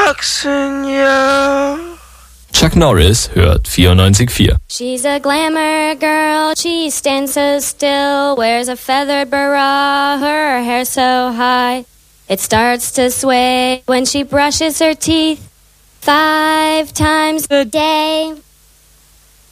Huxing you. Chuck Norris hört 94.4. She's a glamour girl, she stands so still, wears a feathered bra, her hair so high. It starts to sway when she brushes her teeth 5 times a day.